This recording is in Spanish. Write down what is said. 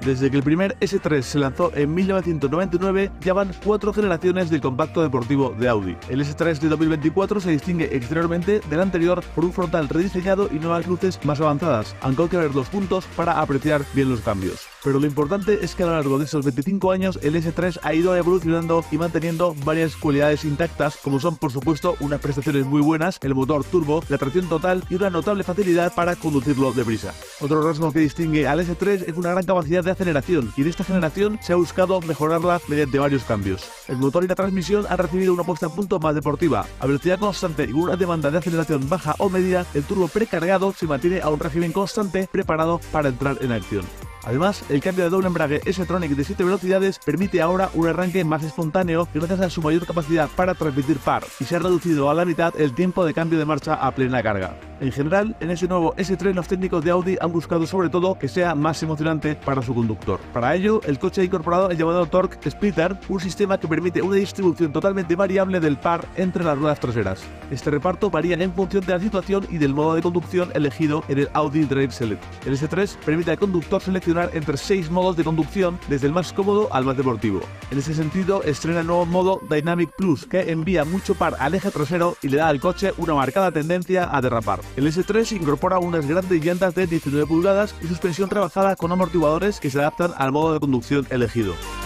Desde que el primer S3 se lanzó en 1999, ya van 4 generaciones del compacto deportivo de Audi. El S3 de 2024 se distingue exteriormente del anterior por un frontal rediseñado y nuevas luces más avanzadas, aunque hay que ver los puntos para apreciar bien los cambios. Pero lo importante es que a lo largo de esos 25 años el S3 ha ido evolucionando y manteniendo varias cualidades intactas, como son por supuesto unas prestaciones muy buenas, el motor turbo, la tracción total y una notable facilidad para conducirlo deprisa. Otro rasgo que distingue al S3 es una gran capacidad de aceleración, y en esta generación se ha buscado mejorarla mediante varios cambios. El motor y la transmisión han recibido una puesta a punto más deportiva. A velocidad constante y una demanda de aceleración baja o media, el turbo precargado se mantiene a un régimen constante preparado para entrar en acción. Además, el cambio de doble embrague S-Tronic de 7 velocidades permite ahora un arranque más espontáneo gracias a su mayor capacidad para transmitir par, y se ha reducido a la mitad el tiempo de cambio de marcha a plena carga. En general, en ese nuevo S3 los técnicos de Audi han buscado sobre todo que sea más emocionante para su conductor. Para ello, el coche ha incorporado el llamado Torque Splitter, un sistema que permite una distribución totalmente variable del par entre las ruedas traseras. Este reparto varía en función de la situación y del modo de conducción elegido en el Audi Drive Select. El S3 permite al conductor seleccionar entre 6 modos de conducción, desde el más cómodo al más deportivo. En ese sentido, estrena el nuevo modo Dynamic Plus, que envía mucho par al eje trasero y le da al coche una marcada tendencia a derrapar. El S3 incorpora unas grandes llantas de 19 pulgadas y suspensión trabajada con amortiguadores que se adaptan al modo de conducción elegido.